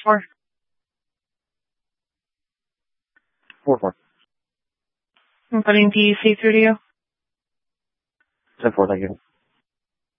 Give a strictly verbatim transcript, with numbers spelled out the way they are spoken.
four. Four four. I'm putting D C through to you. Ten four, thank you.